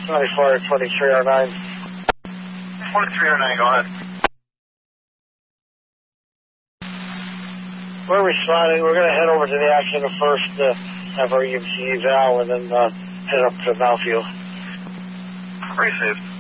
24, 2309. 2309, go ahead. We're responding. We're going to head over to the accident first, have our EMC eval, and then head up to Mountfield. Pretty safe.